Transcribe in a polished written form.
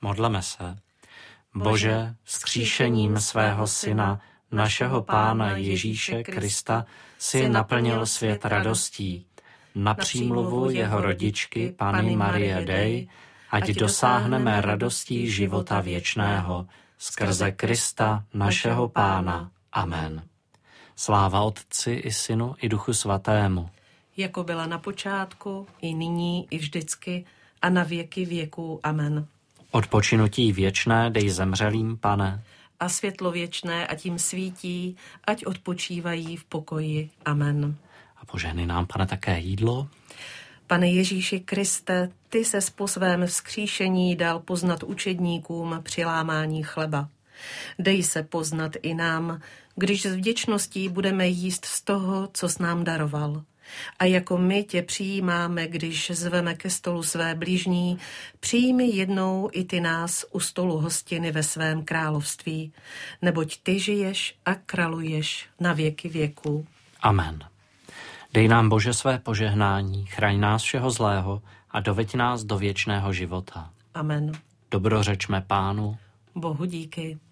Modleme se. Bože, vzkříšením svého Syna, našeho Pána Ježíše Krista, si naplnil svět radostí. Na přímluvu jeho rodičky, Panny Marie Dei, ať dosáhneme radostí života věčného, skrze Krista, našeho Pána. Amen. Sláva Otci i Synu i Duchu Svatému. Jako byla na počátku, i nyní, i vždycky, a na věky věků. Amen. Odpočinutí věčné dej zemřelým, Pane. A světlo věčné, ať jim svítí, ať odpočívají v pokoji. Amen. A požehnej nám, Pane, také jídlo. Pane Ježíši Kriste, ty ses po svém vzkříšení dal poznat učedníkům při lámání chleba. Dej se poznat i nám, když s vděčností budeme jíst z toho, co jsi nám daroval. A jako my tě přijímáme, když zveme ke stolu své bližní, přijmi jednou i ty nás u stolu hostiny ve svém království, neboť ty žiješ a králuješ na věky věků. Amen. Dej nám, Bože, své požehnání, chraň nás všeho zlého a doveď nás do věčného života. Amen. Dobrořečme Pánu. Bohu díky.